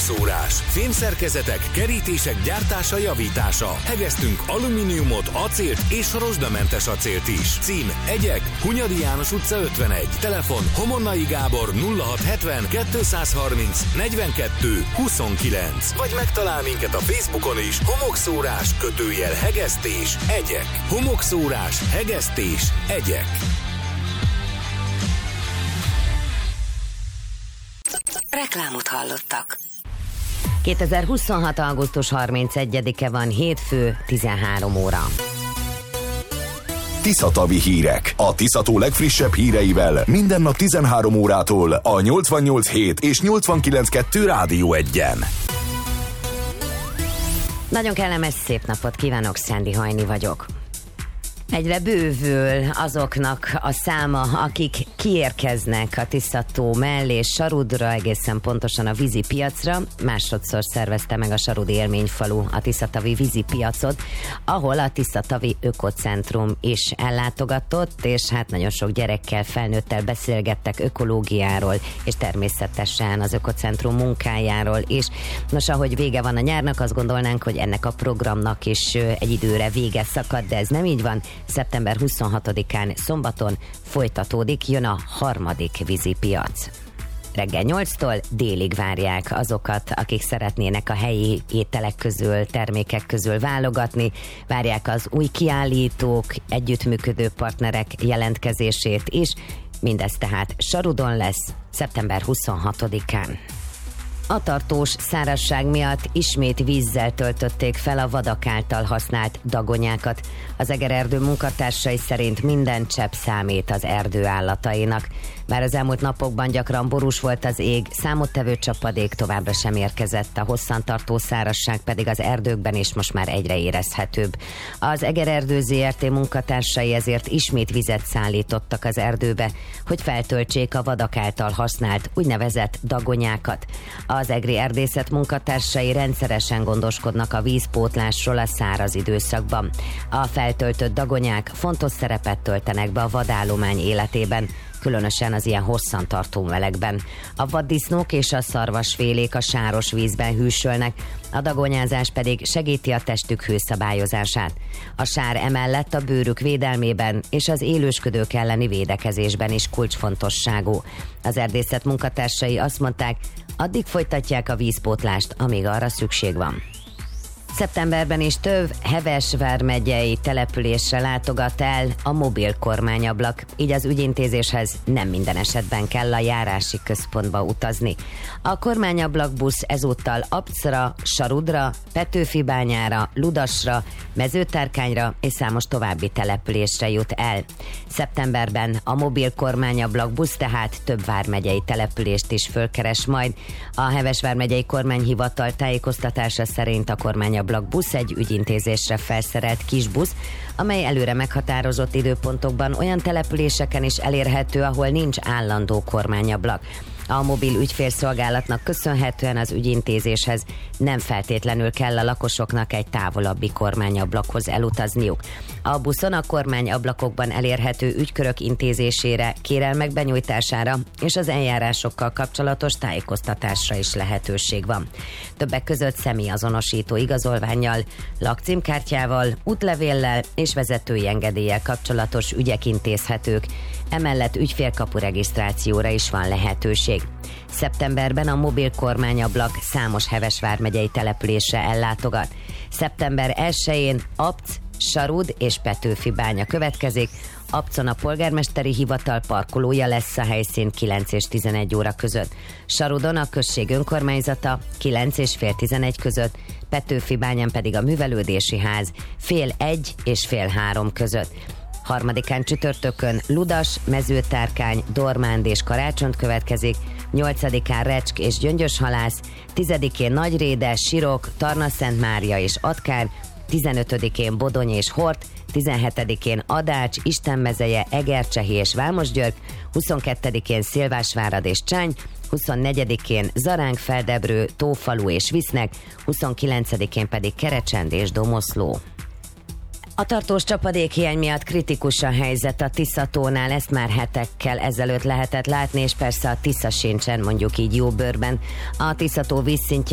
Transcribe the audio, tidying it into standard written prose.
Homokszórás, fémszerkezetek, kerítések gyártása, javítása. Hegesztünk alumíniumot, acélt és rozsdamentes acélt is. Cím: Egyek, Hunyadi János utca 51. Telefon: Homonnai Gábor 0670 230 42 29. Vagy megtalál minket a Facebookon is. Homokszórás / hegesztés, Egyek. Homokszórás, hegesztés, Egyek. Reklámot hallottak. 2026. augusztus 31-e van, hétfő, 13 óra. Tiszatavi hírek. A Tiszató legfrissebb híreivel minden nap 13 órától a 88.7 és 89.2 Rádió 1-en. Nagyon kellemes szép napot kívánok, Szendi Hajni vagyok. Egyre bővül azoknak a száma, akik kiérkeznek a Tiszató mellé Sarudra, egészen pontosan a vízipiacra. Másodszor szervezte meg a Sarudi Élményfalu a Tiszatavi vízipiacot, ahol a Tiszatavi Ökocentrum is ellátogatott, és hát nagyon sok gyerekkel, felnőttel beszélgettek ökológiáról, és természetesen az Ökocentrum munkájáról is. Nos, ahogy vége van a nyárnak, azt gondolnánk, hogy ennek a programnak is egy időre vége szakad, de ez nem így van. Szeptember 26-án szombaton folytatódik, jön a harmadik vízipiac. Reggel 8-tól délig várják azokat, akik szeretnének a helyi ételek közül, termékek közül válogatni, várják az új kiállítók, együttműködő partnerek jelentkezését is, mindez tehát Sarudon lesz szeptember 26-án. A tartós szárazság miatt ismét vízzel töltötték fel a vadak által használt dagonyákat. Az Egererdő munkatársai szerint minden csepp számít az erdő állatainak. Bár az elmúlt napokban gyakran borús volt az ég, számottevő csapadék továbbra sem érkezett, a hosszantartó szárazság pedig az erdőkben is most már egyre érezhetőbb. Az Egererdő ZRT munkatársai ezért ismét vizet szállítottak az erdőbe, hogy feltöltsék a vadak által használt úgynevezett dagonyákat. Az egri erdészet munkatársai rendszeresen gondoskodnak a vízpótlásról a száraz időszakban. A feltöltött dagonyák fontos szerepet töltenek be a vadállomány életében, különösen az ilyen hosszantartó melegben. A vaddisznók és a szarvasfélék a sáros vízben hűsölnek, a dagonyázás pedig segíti a testük hőszabályozását. A sár emellett a bőrük védelmében és az élősködők elleni védekezésben is kulcsfontosságú. Az erdészet munkatársai azt mondták, addig folytatják a vízpótlást, amíg arra szükség van. Szeptemberben is több Heves vármegyei településre látogat el a mobil kormányablak, így az ügyintézéshez nem minden esetben kell a járási központba utazni. A kormányablak busz ezúttal Apcra, Sarudra, Petőfibányára, Ludasra, Mezőtárkányra és számos további településre jut el. Szeptemberben a mobil kormányablak busz tehát több vármegyei települést is fölkeres majd. A Heves vármegyei kormányhivatal tájékoztatása szerint a kormányablak busz egy ügyintézésre felszerelt kis busz, amely előre meghatározott időpontokban olyan településeken is elérhető, ahol nincs állandó kormányablak. A mobil ügyfélszolgálatnak köszönhetően az ügyintézéshez nem feltétlenül kell a lakosoknak egy távolabbi kormányablakhoz elutazniuk. A buszon a kormányablakokban elérhető ügykörök intézésére, kérelmek benyújtására és az eljárásokkal kapcsolatos tájékoztatásra is lehetőség van. Többek között személyazonosító igazolvánnyal, lakcímkártyával, útlevéllel és vezetői engedéllyel kapcsolatos ügyek intézhetők. Emellett ügyfélkapu regisztrációra is van lehetőség. Szeptemberben a mobil kormányablak számos Heves vármegyei településre ellátogat. Szeptember 1-én Apc, Sarud és Petőfibánya következik. Apcon a polgármesteri hivatal parkolója lesz a helyszín 9 és 11 óra között. Sarudon a község önkormányzata 9 és fél 11 között, Petőfibányán pedig a művelődési ház fél 1 és fél 3 között. 3-án csütörtökön Ludas, Mezőtárkány, Dormánd és Karácsont következik, 8-án Recsk és Gyöngyöshalász, 10-én Nagyréde, Sirok, Tarnaszentmária és Atkár, 15-én Bodony és Hort, 17-én Adács, Istenmezeje, Egercsehi és Vámosgyörgy, 22-én Szilvásvárad és Csány, 24-én Zaránk, Feldebrő, Tófalu és Visznek, 29-én pedig Kerecsend és Domoszló. A tartós csapadékhiány miatt kritikus a helyzet a Tiszatónál, ezt már hetekkel ezelőtt lehetett látni, és persze a Tisza sincsen mondjuk így jó bőrben. A Tiszató vízszintje